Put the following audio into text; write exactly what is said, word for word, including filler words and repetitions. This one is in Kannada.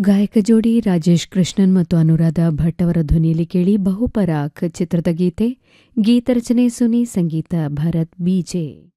ಗಾಯಕ ಜೋಡಿ ರಾಜೇಶ್ ಕೃಷ್ಣನ್ ಮತ್ತು ಅನುರಾಧ ಭಟ್ ಅವರ ಧ್ವನಿಯಲ್ಲಿ ಕೇಳಿ ಬಹುಪರಾಕ್ ಚಿತ್ರದ ಗೀತೆ. ಗೀತರಚನೆ ಸುನಿ, ಸಂಗೀತ ಭರತ್ ಬಿಜೆ.